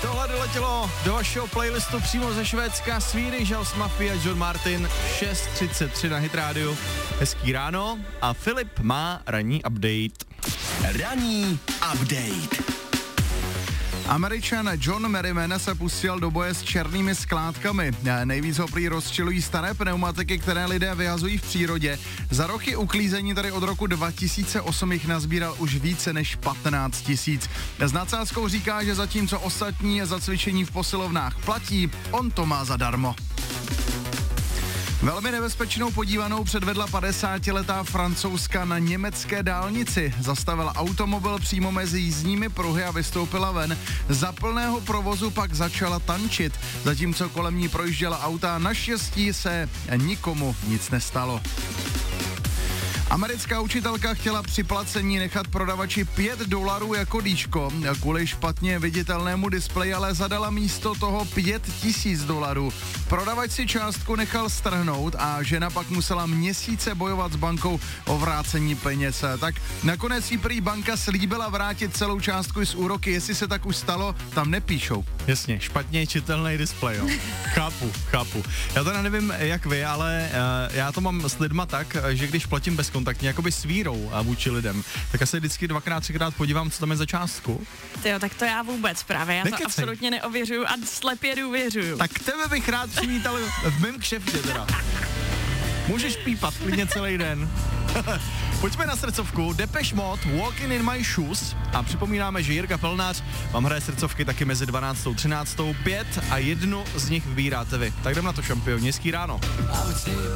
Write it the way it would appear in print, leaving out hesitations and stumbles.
Tohle doletělo do vašeho playlistu přímo ze Švédska. Swedish House Mafia, John Martin, 6:33 na Hit Radio. Hezký ráno a Filip má ranní update. Ranní update. Američan John Merriman se pustil do boje s černými skládkami. Nejvíc ho prý rozčilují staré pneumatiky, které lidé vyhazují v přírodě. Za roky uklízení tady od roku 2008 jich nazbíral už více než 15 000. S nadsázkou říká, že zatímco ostatní za cvičení v posilovnách platí, on to má zadarmo. Velmi nebezpečnou podívanou předvedla 50letá Francouzka na německé dálnici. Zastavila automobil přímo mezi jízdními pruhy a vystoupila ven. Za plného provozu pak začala tančit. Zatímco kolem ní projížděla auta, naštěstí se nikomu nic nestalo. Americká učitelka chtěla při placení nechat prodavači $5 jako dýško. Kvůli špatně viditelnému displeji ale zadala místo toho $5,000. Prodavač si částku nechal strhnout a žena pak musela měsíce bojovat s bankou o vrácení peněz. Tak nakonec jí prý banka slíbila vrátit celou částku s úroky. Jestli se tak už stalo, tam nepíšou. Jasně, špatně čitelný displej, jo. Chápu. Já teda nevím, jak vy, ale já to mám s lidma tak, že když platím bezkontaktně, jakoby s vírou a vůči lidem, tak asi vždycky 2x, 3x podívám, co tam je za částku. Tyjo, tak to já vůbec právě, já to absolutně neověřuju a slepě důvěřuju. Tak tebe bych rád přivítal v mém kšeftě teda. Můžeš pípat klidně celý den. Pojďme na srdcovku. Depeche Mode, Walking in My Shoes. A připomínáme, že Jirka Pelnář vám hraje srdcovky taky mezi 12. a 13. 5 a jednu z nich vybíráte vy. Tak jdem na to, šampioni. Hezký ráno.